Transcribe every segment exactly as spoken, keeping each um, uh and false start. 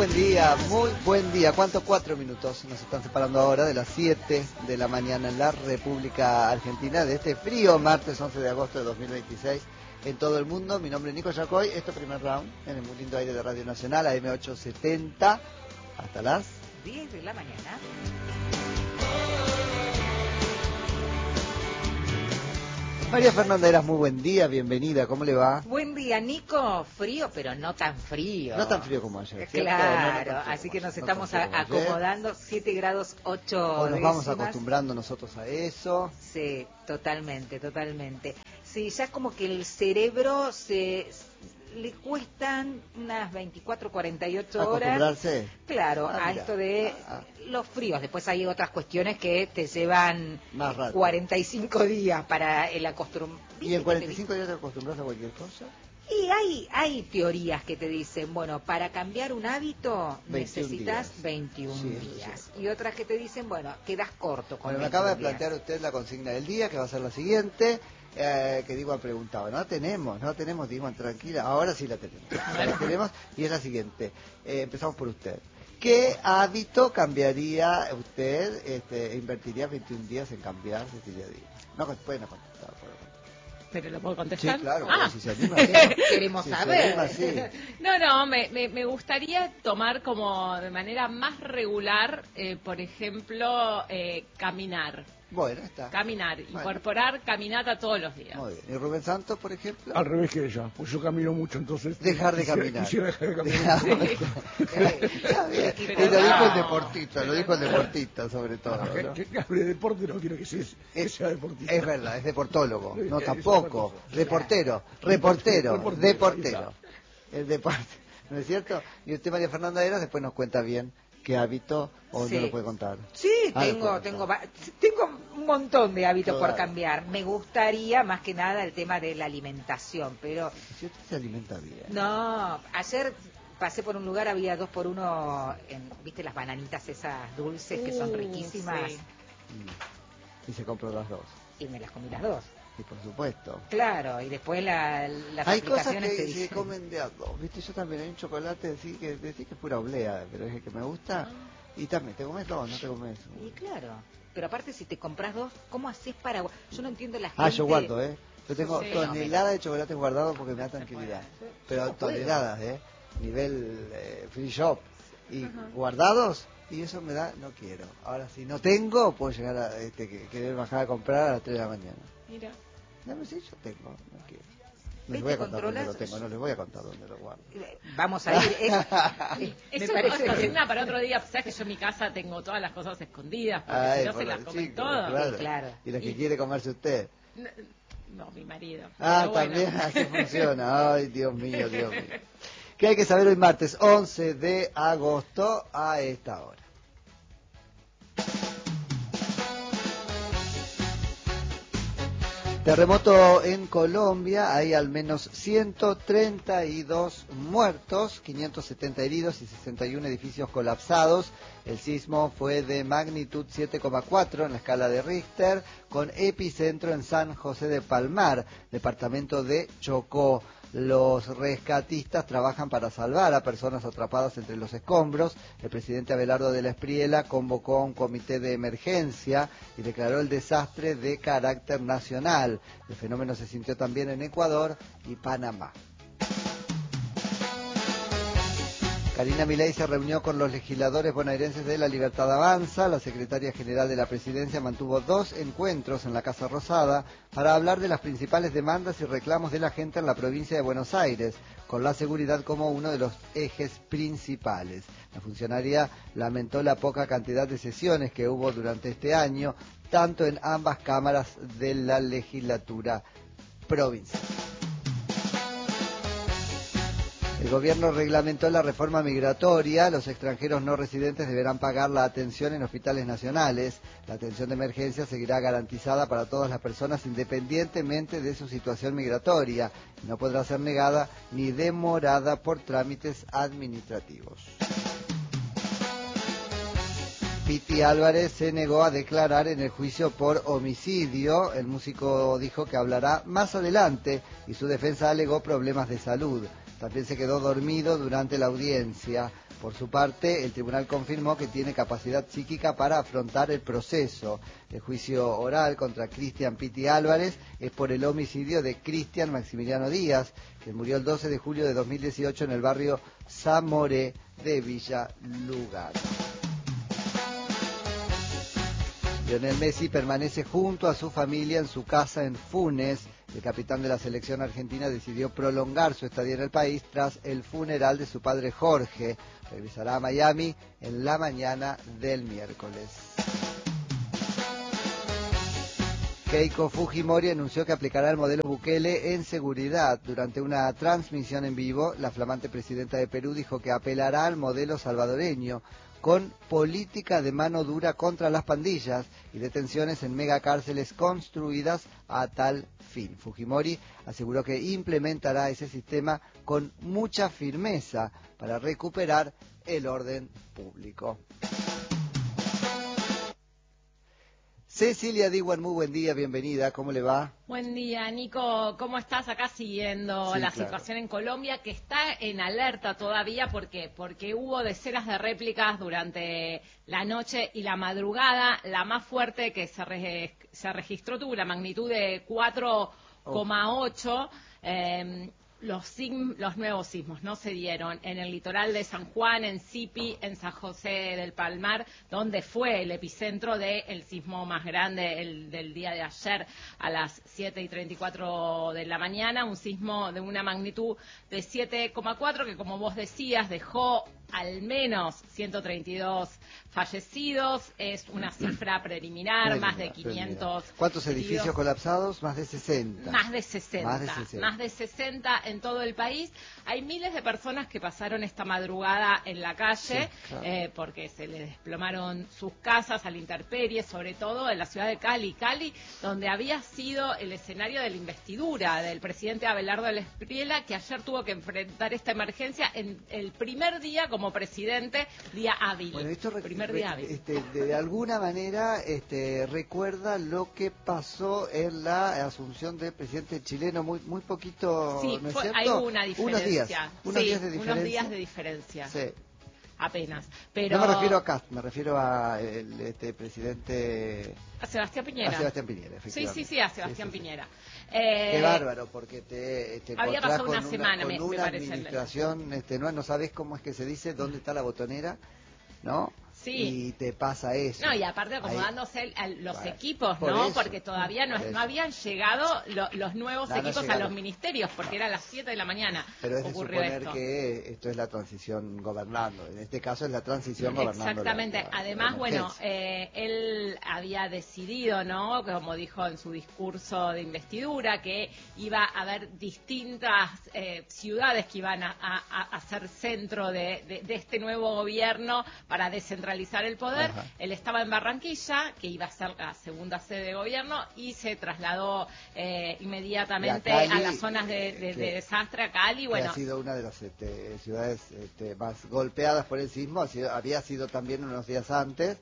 buen día, muy buen día. ¿Cuántos? Cuatro minutos nos están separando ahora de las siete de la mañana en la República Argentina de este frío martes once de agosto de dos mil veintiséis en todo el mundo. Mi nombre es Nico Yacoy, esto es Primer Round en el muy lindo aire de Radio Nacional, A M ochocientos setenta, hasta las diez de la mañana. María Fernanda Eras, muy buen día, bienvenida, ¿cómo le va? Buen día, Nico. Frío, pero no tan frío. No tan frío como ayer, ¿cierto? Claro, no, no así que nos no estamos tan frío como acomodando, siete grados ocho O nos décimas. vamos acostumbrando nosotros a eso. Sí, totalmente, totalmente. Sí, ya como que el cerebro se le cuestan unas veinticuatro, cuarenta y ocho horas. ¿Acostumbrarse? Claro, Ah, a mira. esto de Ah, ah. los fríos. Después hay otras cuestiones que te llevan Más rato. cuarenta y cinco días para el acostumbramiento. ¿Y en cuarenta y cinco días te acostumbras a cualquier cosa? Y hay hay teorías que te dicen, bueno, para cambiar un hábito necesitas días. veintiún Sí, eso es días. cierto. Y otras que te dicen, bueno, quedas corto con Bueno, me veintiún acaba de días. plantear usted la consigna del día, que va a ser la siguiente, eh, que Diego ha preguntado. No tenemos, no tenemos, Diego, tranquila, ahora sí la tenemos. Ahora la tenemos, y es la siguiente. Eh, empezamos por usted. ¿Qué hábito cambiaría usted, este, invertiría veintiún días en cambiar ese día a día? No, pueden contestar, por favor. ¿Pero lo puedo contestar? Sí, claro, Ah. si se anima, sí. Queremos Si saber. se anima, sí. No, no, me, me, me gustaría tomar como de manera más regular, eh, por ejemplo, eh, caminar. Bueno, está. Caminar, Bueno. incorporar caminata todos los días. Muy bien. ¿Y Rubén Santos, por ejemplo? Al revés que ella, pues yo camino mucho, entonces... Dejar de quisiera- caminar. Quisiera dejar de caminar. Está bien. Pero Y lo dijo el no. deportista, lo dijo el deportista sobre todo, Ah, que, ¿no? que- que hable de deporte, no quiero que sea, que Es, sea deportista. es verdad, es deportólogo, no Es tampoco, otra cosa. reportero, reportero, Reportero, deportero, el deporte, ¿no es cierto? Y usted, María Fernanda Eras, después nos cuenta bien qué hábito, o Sí. no lo puede contar. Sí, Ah, lo tengo, puede tengo, contar. va- tengo un montón de hábitos Claro. por cambiar. Me gustaría más que nada el tema de la alimentación, pero Si usted se alimenta bien. no, ayer pasé por un lugar, había dos por uno, en, ¿viste las bananitas esas dulces que son Uh, riquísimas? sí. Mm. Y se compró las dos, Y me las comí las dos. y por supuesto. Claro, y después la, las Hay cosas aplicaciones que te se dicen... comen de a dos, ¿viste? Yo también hay un chocolate, decir que, decir que es pura oblea, pero es el que me gusta. Y también, ¿te comes dos? ¿No te comes uno? Y claro, pero aparte si te compras dos, ¿cómo haces para...? Yo no entiendo la gente... Ah, yo guardo, ¿eh? Yo tengo Sí, toneladas de chocolates guardados porque me da tranquilidad. Pero no puedo. toneladas, ¿eh? Nivel eh, free shop. Y guardados, y eso me da, no quiero. Ahora, si no tengo, puedo llegar a este, que- querer bajar a comprar a las tres de la mañana. Mira. No sé, yo tengo, no quiero. No les ¿Viste, voy a contar dónde lo controlas? tengo, no les voy a contar dónde lo guardo. Vamos a ir... es- me Eso parece es que... consigna para otro día. Sabes que yo en mi casa tengo todas las cosas escondidas, porque Ay, si no por se las los comen chicos, todas. claro. Sí, claro. Y las que Y- quiere comerse usted. No, mi marido. Ah, Pero bueno. también, así funciona. Ay, Dios mío, Dios mío. ¿Qué hay que saber hoy martes once de agosto a esta hora? Terremoto en Colombia, hay al menos ciento treinta y dos muertos, quinientos setenta heridos y sesenta y uno edificios colapsados. El sismo fue de magnitud siete coma cuatro en la escala de Richter, con epicentro en San José de Palmar, departamento de Chocó. Los rescatistas trabajan para salvar a personas atrapadas entre los escombros. El presidente Abelardo de la Espriella convocó a un comité de emergencia y declaró el desastre de carácter nacional. El fenómeno se sintió también en Ecuador y Panamá. Karina Milei se reunió con los legisladores bonaerenses de La Libertad Avanza. La secretaria general de la presidencia mantuvo dos encuentros en la Casa Rosada para hablar de las principales demandas y reclamos de la gente en la provincia de Buenos Aires, con la seguridad como uno de los ejes principales. La funcionaria lamentó la poca cantidad de sesiones que hubo durante este año, tanto en ambas cámaras de la legislatura provincial. El gobierno reglamentó la reforma migratoria. Los extranjeros no residentes deberán pagar la atención en hospitales nacionales. La atención de emergencia seguirá garantizada para todas las personas independientemente de su situación migratoria. No podrá ser negada ni demorada por trámites administrativos. Piti Álvarez se negó a declarar en el juicio por homicidio. El músico dijo que hablará más adelante y su defensa alegó problemas de salud. También se quedó dormido durante la audiencia. Por su parte, el tribunal confirmó que tiene capacidad psíquica para afrontar el proceso. El juicio oral contra Cristian Pitti Álvarez es por el homicidio de Cristian Maximiliano Díaz, que murió el doce de julio de dos mil dieciocho en el barrio Zamoré de Villa Lugano. Lionel Messi permanece junto a su familia en su casa en Funes. El capitán de la selección argentina decidió prolongar su estadía en el país tras el funeral de su padre Jorge. Regresará a Miami en la mañana del miércoles. Keiko Fujimori anunció que aplicará el modelo Bukele en seguridad. Durante una transmisión en vivo, la flamante presidenta de Perú dijo que apelará al modelo salvadoreño, con política de mano dura contra las pandillas y detenciones en megacárceles construidas a tal fin. Fujimori aseguró que implementará ese sistema con mucha firmeza para recuperar el orden público. Cecilia Diwan, muy buen día, bienvenida, ¿cómo le va? Buen día, Nico, ¿cómo estás? Acá siguiendo Sí, la claro. situación en Colombia, que está en alerta todavía. ¿Por qué? Porque hubo decenas de réplicas durante la noche y la madrugada. La más fuerte que se, re- se registró tuvo la magnitud de cuatro coma ocho. Eh, Los, sim, los nuevos sismos no se dieron en el litoral de San Juan, en Sipi, en San José del Palmar, donde fue el epicentro del sismo más grande el, del día de ayer a las siete y treinta y cuatro de la mañana, un sismo de una magnitud de siete coma cuatro que, como vos decías, dejó al menos ciento treinta y dos fallecidos. Es una cifra preliminar, Preliminar, más de quinientos. preliminar. ¿Cuántos edificios heridos. colapsados? Más de sesenta. Más de sesenta. Más de sesenta. Más de sesenta en todo el país. Hay miles de personas que pasaron esta madrugada en la calle, Sí, claro. eh, porque se les desplomaron sus casas a la intemperie, sobre todo en la ciudad de Cali. Cali, donde había sido el escenario de la investidura del presidente Abelardo Espriella, que ayer tuvo que enfrentar esta emergencia en el primer día como presidente, día hábil. Bueno, esto re- primer re- día hábil. este, de alguna manera este, recuerda lo que pasó en la asunción del presidente chileno, muy muy poquito, Sí, ¿no es fue- cierto? hay una diferencia. Unos días, unos Sí, días de diferencia. unos días de diferencia. Sí. Apenas. Pero No me refiero a Cast, me refiero a el este presidente, a Sebastián Piñera. a Sebastián Piñera, Sí, efectivamente. sí, sí, a Sebastián Sí, sí, sí. Piñera. Eh, Qué bárbaro, porque te, te había encontrás pasado con una semana, con me- me una parece. administración, este, no, no sabes cómo es que se dice, dónde está la botonera, ¿no? Sí. Y te pasa eso. No, y aparte Ahí- acomodándose el- a los Bueno, equipos, por ¿no? eso, Porque todavía no, por eso. no habían llegado lo- los nuevos No, no equipos a llegaron. los ministerios, porque era a las siete de la mañana. Pero es de ocurrió suponer esto. que esto es la transición gobernando. En este caso es la transición gobernando. Exactamente. la- la- la Además, bueno, emergencia. eh, él había decidido, ¿no? Como dijo en su discurso de investidura, que iba a haber distintas eh, ciudades que iban a, a- a ser centro de, de- de este nuevo gobierno para descentralizar el poder. Ajá. Él estaba en Barranquilla, que iba a ser la segunda sede de gobierno, y se trasladó eh, inmediatamente Y a Cali, a las zonas de, de- que- de desastre a Cali. que Bueno, ha sido una de las este, ciudades este, más golpeadas por el sismo, ha sido- había sido también unos días antes,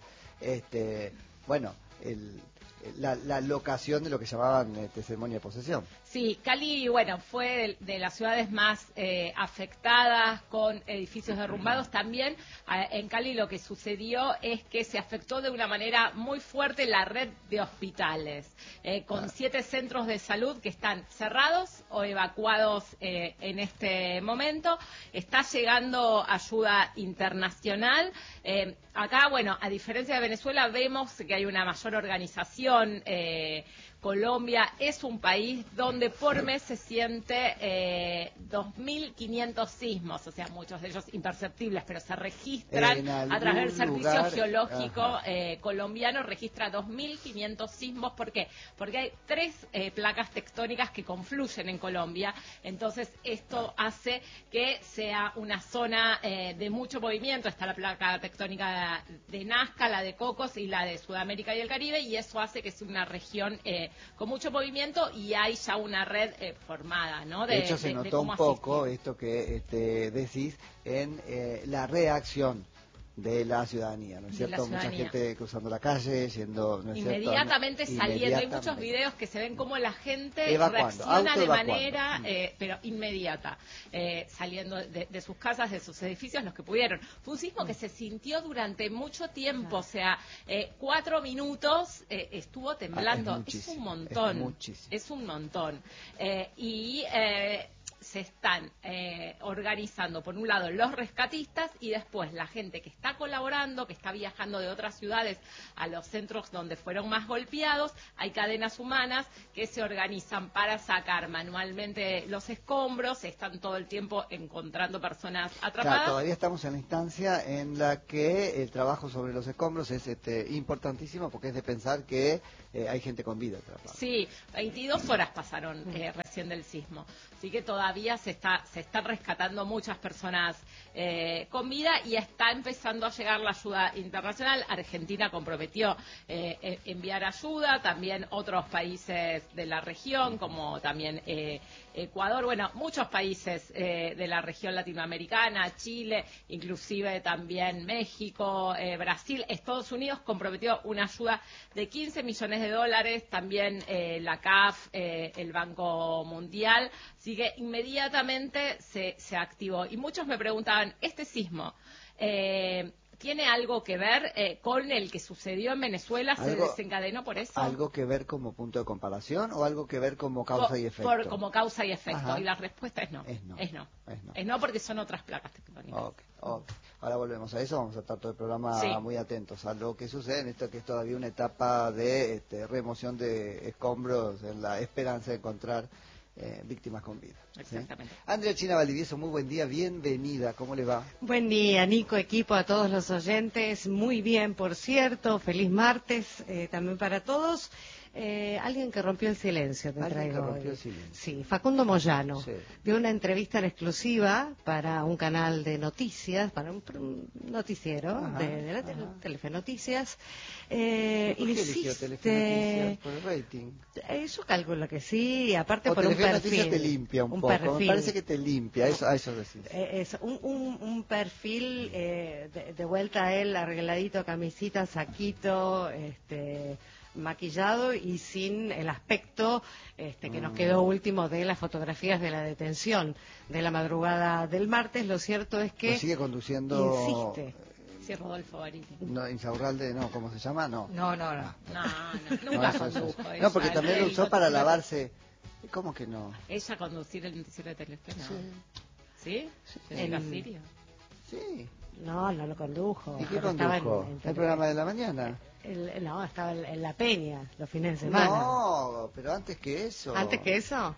este, bueno, el, la, la locación de lo que llamaban este, ceremonia de posesión. sí, Cali, bueno, fue de, de las ciudades más eh, afectadas con edificios derrumbados. También eh, en Cali lo que sucedió es que se afectó de una manera muy fuerte la red de hospitales, eh, con Ah. siete centros de salud que están cerrados o evacuados eh, en este momento. Está llegando ayuda internacional. Eh, acá, bueno, a diferencia de Venezuela, vemos que hay una mayor organización. eh, Colombia es un país donde por mes se siente eh, dos mil quinientos sismos, o sea, muchos de ellos imperceptibles, pero se registran En a través del algún Servicio lugar, Geológico ajá. eh, colombiano, registra dos mil quinientos sismos. ¿Por qué? Porque hay tres eh, placas tectónicas que confluyen en Colombia, entonces esto hace que sea una zona eh, de mucho movimiento. Está la placa tectónica de Nazca, la de Cocos y la de Sudamérica y el Caribe, y eso hace que sea una región eh, con mucho movimiento, y hay ya una red eh, formada, ¿no? De, hecho, se de- de notó cómo un poco asistir. esto que este, decís en eh, la reacción de la ciudadanía, ¿no es De cierto? la Mucha ciudadanía. gente cruzando la calle, yendo, ¿no es cierto? Inmediatamente ¿No? saliendo. Hay muchos Inmediatamente. videos que se ven como la gente Evacuando, reacciona de autoevacuando. manera, Mm. eh, pero inmediata, eh, saliendo de, de sus casas, de sus edificios, los que pudieron. Fue un sismo que se sintió durante mucho tiempo, o sea, eh, cuatro minutos eh, estuvo temblando. Ah, es es, muchísimo, un montón. es muchísimo. Es un montón. Eh, y eh, se están eh, organizando, por un lado, los rescatistas y después la gente que está colaborando, que está viajando de otras ciudades a los centros donde fueron más golpeados. Hay cadenas humanas que se organizan para sacar manualmente los escombros, están todo el tiempo encontrando personas atrapadas. Claro, todavía estamos en la instancia en la que el trabajo sobre los escombros es este, importantísimo, porque es de pensar que eh, hay gente con vida atrapada. Sí, veintidós horas pasaron eh, recién del sismo, así que todavía se está se están rescatando muchas personas eh, con vida y está empezando a llegar la ayuda internacional. Argentina comprometió eh, eh, enviar ayuda, también otros países de la región, como también eh, Ecuador, bueno, muchos países eh, de la región latinoamericana, Chile, inclusive también México, eh, Brasil, Estados Unidos comprometió una ayuda de quince millones de dólares, también eh, la C A F, eh, el Banco Mundial, así que inmediatamente se, se activó. Y muchos me preguntaban, ¿este sismo eh, tiene algo que ver eh, con el que sucedió en Venezuela? ¿Se ¿Algo- desencadenó por eso? ¿Algo que ver como punto de comparación o algo que ver como causa Por- y efecto? por- como causa y efecto. Ajá. Y la respuesta es no. Es no. Es no. Es no. Es no porque son otras placas tectónicas. Ok, ok. Ahora volvemos a eso, vamos a estar todo el programa Sí. muy atentos a lo que sucede en esto, que es todavía una etapa de este, remoción de escombros en la esperanza de encontrar eh, víctimas con vida. ¿sí? Exactamente. Andrea China Valdivieso, muy buen día, bienvenida, ¿cómo le va? Buen día, Nico, equipo, a todos los oyentes. Muy bien, por cierto. Feliz martes eh, también para todos. Eh, alguien que rompió el silencio, te Alguien traigo que rompió hoy. el silencio. Sí, Facundo Moyano. Sí. Dio una entrevista en exclusiva para un canal de noticias, para un, un noticiero Ajá, de, de la tele- ajá. Telefe Noticias. Eh, ¿Por qué eligió Telefe Noticias? ¿Por el rating? Eh, yo calculo que sí, y aparte O por un Telefe perfil. Noticias te limpia un, poco, perfil. me parece que te limpia, eso, a eso decís. Eh, es un, un, un perfil eh, de, de vuelta a él, arregladito, camisita, saquito, este, maquillado y sin el aspecto este, que nos quedó último de las fotografías de la detención de la madrugada del martes. Lo cierto es que Lo sigue conduciendo... insiste. Sí, Rodolfo Bariti. No, Insaurralde, no, ¿cómo se llama? No. No, no, no. Ah, No, no, no, nunca eso, eso, condujo eso. ella. No, porque también lo Él usó para condujo- lavarse. ¿Cómo que no? Ella conducir el noticiero de Telefe, ¿no? Sí. ¿Sí? Sí. ¿Era En- Sirio? Sí. No, no lo condujo. ¿Y qué pero estaba en- condujo? en ¿El tele- programa de la mañana? el- no, estaba en, en La Peña los fines de semana. No, pero antes que eso. Antes que eso.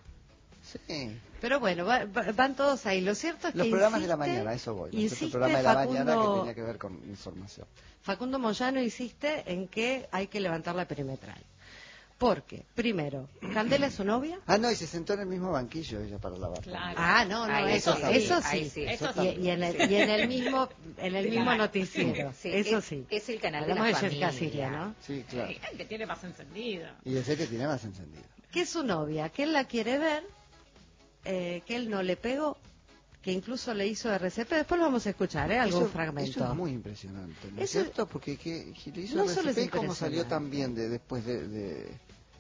Sí. Pero bueno, va- va- van todos ahí. Lo cierto es Los que programas de la insiste- mañana, eso voy. ¿no? Es insiste el programa de la Facundo, mañana que tenía que ver con información. Facundo Moyano insiste en que hay que levantar la perimetral. Porque, primero, Candela es su novia. Ah, no, y se sentó en el mismo banquillo ella para lavar. Claro. Ah, no, no, Ahí eso, sí, eso sí. ahí sí. Eso Y, y en el, y en el mismo, en el mismo noticiero. Sí, eso es- sí. es el canal de Hablamos la de Jessica familia. Siria, ¿no? Sí, claro. Hay gente que tiene más encendido. Y ese que tiene más encendido. Que es su novia, que él la quiere ver, eh, que él no le pegó, que incluso le hizo R C P. Después lo vamos a escuchar, ¿eh? Algún eso, fragmento. Eso es muy impresionante, ¿no es Eso- cierto? Porque que, que le hizo No el solo R C P es y cómo salió impresionante. tan bien de, después de, de...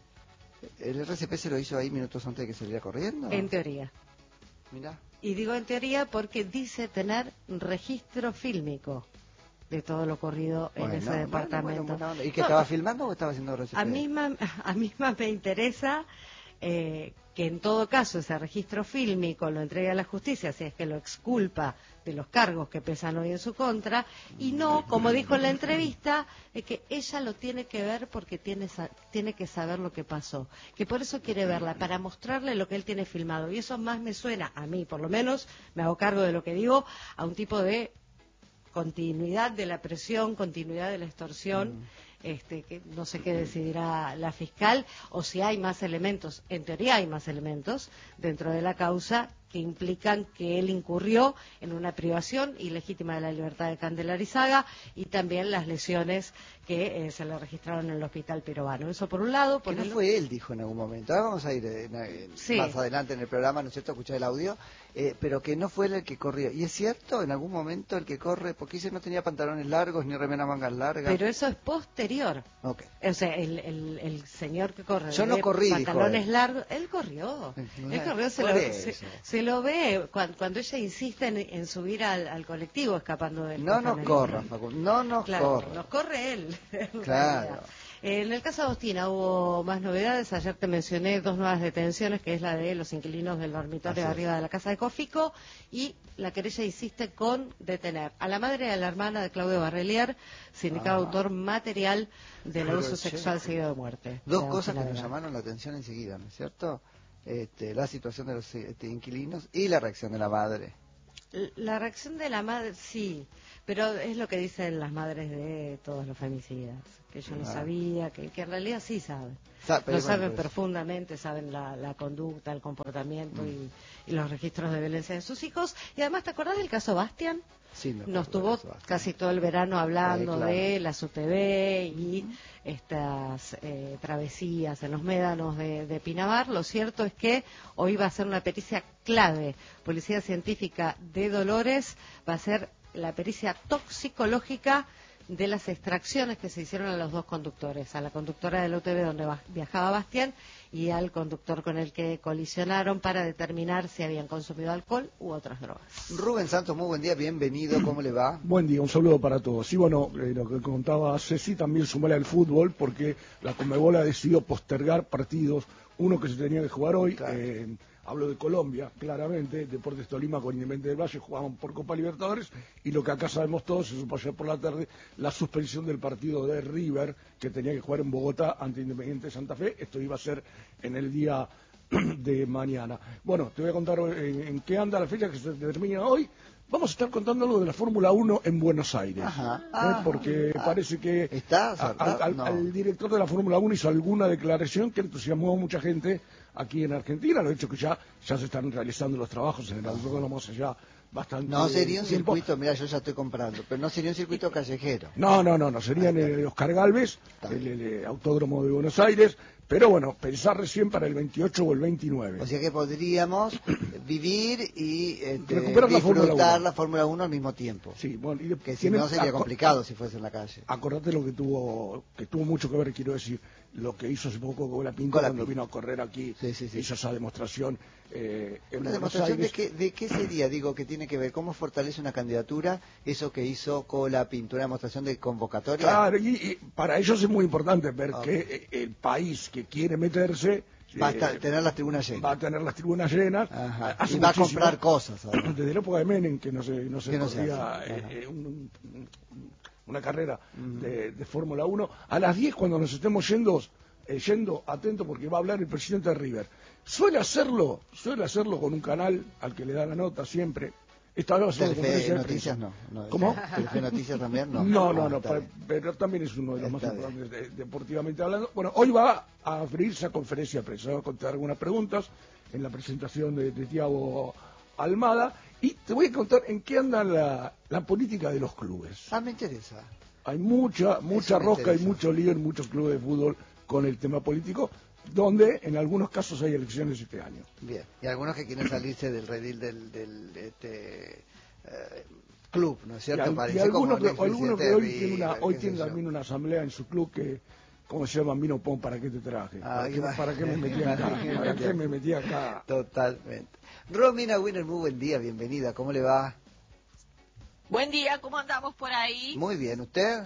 ¿El R C P se lo hizo ahí minutos antes de que saliera corriendo? En teoría. Mirá. Y digo en teoría porque dice tener registro fílmico de todo lo ocurrido en Bueno, ese bueno, departamento. bueno, buena onda. ¿Y que No, estaba filmando o estaba haciendo R C P? A mí, ma- a mí más me interesa eh, que en todo caso ese registro fílmico lo entregue a la justicia, si es que lo exculpa de los cargos que pesan hoy en su contra, y no, como dijo en la entrevista, eh, que ella lo tiene que ver porque tiene, sa- tiene que saber lo que pasó, que por eso quiere verla, para mostrarle lo que él tiene filmado. Y eso más me suena, a mí por lo menos, me hago cargo de lo que digo, a un tipo de continuidad de la presión, continuidad de la extorsión, este, que no sé qué decidirá la fiscal, o si hay más elementos, en teoría hay más elementos dentro de la causa que implican que él incurrió en una privación ilegítima de la libertad de Candelarizaga y también las lesiones que eh, se le registraron en el hospital peruano. Eso por un lado. Por Que no el... fue él, dijo en algún momento. Ahora vamos a ir eh, eh, Sí. más adelante en el programa, ¿no es cierto?, a escuchar el audio, eh, pero que no fue él el que corrió. Y es cierto, en algún momento el que corre, porque dice no tenía pantalones largos ni remera mangas largas. Pero eso es posterior. Ok. O sea, el, el, el señor que corre Yo no de corrí, dijo pantalones él. largos, él corrió. Bueno, Él corrió, se por lo, eso. se, se lo ve cuando, cuando ella insiste en, en subir al, al colectivo escapando del No nos campamento. corra, Facundo, no nos Claro, corra. nos corre él. en Claro. realidad. En el caso de Agostina hubo más novedades. Ayer te mencioné dos nuevas detenciones, que es la de los inquilinos del dormitorio Así arriba de la casa de Cofico, y la querella insiste con detener a la madre y a la hermana de Claudio Barrelier, sindicado Ajá. autor material del Pero, abuso che, sexual seguido de muerte. Dos de cosas que Agostina nos Vidal. llamaron la atención enseguida, ¿no es cierto? Este, la situación de los este, inquilinos y la reacción de la madre. La reacción de la madre, sí, pero es lo que dicen las madres de todos los femicidas, que yo no Ah. sabía, que, que en realidad sí saben. Sa- pero Lo bueno, saben pues, profundamente, saben la, la conducta, el comportamiento Mm. y, y los registros de violencia de sus hijos. Y además, ¿te acordás del caso Bastian? sí, me Nos acuerdo tuvo de eso, bastante. casi todo el verano hablando Eh, claro. de las U T V y estas eh, travesías en los médanos de, de Pinamar. Lo cierto es que hoy va a ser una pericia clave. Policía Científica de Dolores va a ser la pericia toxicológica de las extracciones que se hicieron a los dos conductores, a la conductora del U T V donde va- viajaba Bastián y al conductor con el que colisionaron, para determinar si habían consumido alcohol u otras drogas. Rubén Santos, muy buen día, bienvenido, ¿cómo le va? Buen día, un saludo para todos. Y bueno, eh, lo que contaba Ceci también sumale al fútbol, porque la Conmebol ha decidido postergar partidos, uno que se tenía que jugar hoy, Claro. eh, hablo de Colombia, claramente, Deportes Tolima con Independiente del Valle jugaban por Copa Libertadores, y lo que acá sabemos todos, se supo ayer por la tarde, la suspensión del partido de River, que tenía que jugar en Bogotá ante Independiente de Santa Fe. Esto iba a ser en el día de mañana. Bueno, te voy a contar en, en qué anda la fecha que se termina hoy. Vamos a estar contando algo de la Fórmula uno en Buenos Aires, Ajá. ¿eh? Ah, porque ah. parece que ¿Está a- acertado? al, al- No. al director de la Fórmula uno hizo alguna declaración que entusiasmó a mucha gente aquí en Argentina. Lo he dicho que ya, ya se están realizando los trabajos en el autódromo hace ya bastante No sería un tiempo. circuito, mira, yo ya estoy comprando, pero no sería un circuito callejero. No, no, no, no, sería en el Oscar Galvez, Está el, bien. el autódromo de Buenos Aires, pero bueno, pensar recién para el veintiocho o el veintinueve. O sea que podríamos vivir y este, Recuperar la Fórmula disfrutar uno. la Fórmula uno al mismo tiempo. Sí, bueno, y de- Que si tienen- no sería aco- complicado si fuese en la calle. Acordate lo que tuvo, que tuvo mucho que ver, quiero decir, lo que hizo hace poco Colapinto Colapinto. cuando vino a correr aquí, Sí, sí, sí. hizo esa demostración eh, en ¿Una Buenos demostración de Aires. qué, de qué sería? Digo, que tiene que ver, ¿cómo fortalece una candidatura eso que hizo Colapinto? ¿Una demostración de convocatoria? Claro, y, y para ellos es muy importante ver Ok. que eh, el país que quiere meterse Va a eh, estar- tener las tribunas llenas. va a tener las tribunas llenas. Ajá. Hace Y va a muchísimo- comprar cosas. además. Desde la época de Menem, que no se, no se Que no se corría hace. eh, Ajá. eh, un- un- una carrera de, de Fórmula uno. A las diez, cuando nos estemos yendo, eh, yendo, atento, porque va a hablar el presidente de River. Suele hacerlo, suele hacerlo con un canal al que le da la nota siempre. Esta vez va a ser una Telefe conferencia de Noticias prensa. no. no ¿Cómo? Telefe Noticias también no. No, no, Ah, no, está pa- bien. pero también es uno de los más Está bien. importantes de- deportivamente hablando. Bueno, hoy va a abrirse a conferencia de prensa, va a contar algunas preguntas en la presentación de, de Thiago Almada, y te voy a contar en qué anda la, la política de los clubes. Ah, me interesa. Hay mucha, mucha me rosca y interesa. mucho lío en muchos clubes de fútbol con el tema político, donde en algunos casos hay elecciones este año. Bien. Y algunos que quieren salirse del redil del, del este, eh, club, ¿no es Y, cierto? al- y Parece alguno como el que, alguno expresidente que de hoy tiene, River, una, hoy qué tiene sé yo. también una asamblea en su club que, ¿cómo se llama? Vino Pon, ¿para qué te traje? ¿Para, Ahí qué, va. para qué me metí acá? ¿Para qué me ¿Para metí qué acá? me metí acá? Totalmente. Romina Winner, muy buen día, bienvenida. ¿Cómo le va? Buen día, ¿cómo andamos por ahí? Muy bien, ¿usted?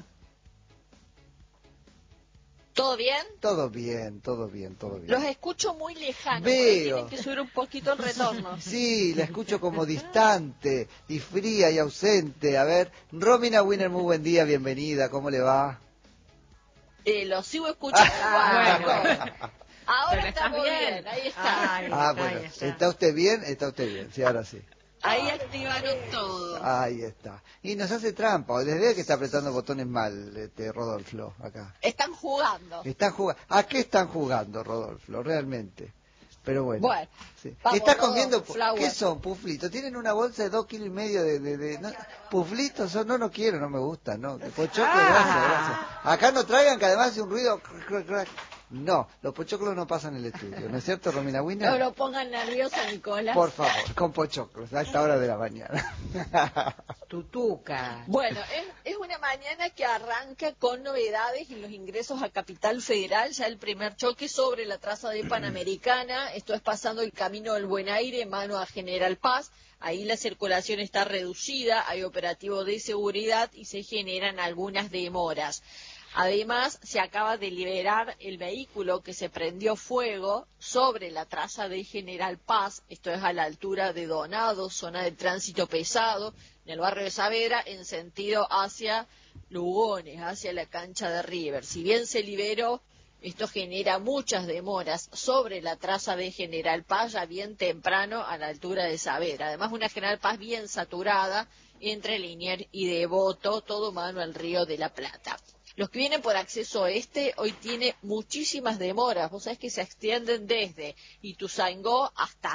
¿Todo bien? Todo bien, todo bien, todo bien. Los escucho muy lejanos, por Veo. ahí tienen que subir un poquito el retorno. Sí, la escucho como distante y fría y ausente. A ver, Romina Winner, muy buen día, bienvenida. ¿Cómo le va? Eh, los sigo escuchando Ah, igual. bueno. Ahora Pero estamos estás bien. bien. ahí está. Ay, Ah, está, bueno, ahí está. ¿está usted bien? Está usted bien, sí, ahora sí. Ahí activaron todo. Ahí está. Y nos hace trampa. Desde que está apretando botones mal, este Rodolfo, acá. Están jugando. Están jugando. ¿A qué están jugando, Rodolfo? Realmente. Pero bueno. Bueno, sí. vamos, Está Rodolfo, comiendo. Flower. ¿Qué son, puflitos? Tienen una bolsa de dos kilos y medio de. de, de no, puflitos son. No, no quiero, no me gusta, ¿no? De pochoclo, Ah. gracias, gracias. Acá no traigan que además hace un ruido. Crac, crac. No, los pochoclos no pasan en el estudio, ¿no es cierto, Romina Wina? No lo pongan nervioso, Nicolás. Por favor, con pochoclos, a esta hora de la mañana. Tutuca. Bueno, es, es una mañana que arranca con novedades en los ingresos a Capital Federal, ya el primer choque sobre la traza de Panamericana, esto es pasando el camino del Buen Aire, mano a General Paz, ahí la circulación está reducida, hay operativo de seguridad y se generan algunas demoras. Además, se acaba de liberar el vehículo que se prendió fuego sobre la traza de General Paz, esto es a la altura de Donado, zona de tránsito pesado, en el barrio de Saavedra, en sentido hacia Lugones, hacia la cancha de River. Si bien se liberó, esto genera muchas demoras sobre la traza de General Paz, ya bien temprano a la altura de Saavedra. Además, una General Paz bien saturada entre Liniers y Devoto, todo mano al Río de la Plata. Los que vienen por acceso este hoy tiene muchísimas demoras. Vos sabés que se extienden desde Ituzaingó hasta